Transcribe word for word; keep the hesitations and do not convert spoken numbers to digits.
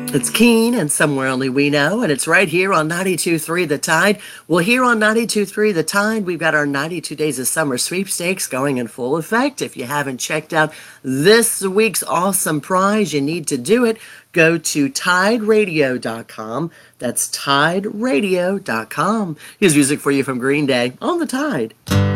It's keen and somewhere only we know, and it's right here on ninety-two point three The Tide. Well, here on ninety-two point three The Tide, we've got our ninety-two Days of Summer sweepstakes going in full effect. If you haven't checked out this week's awesome prize, you need to do it. Go to tide radio dot com. That's tide radio dot com. Here's music for you from Green Day on The Tide.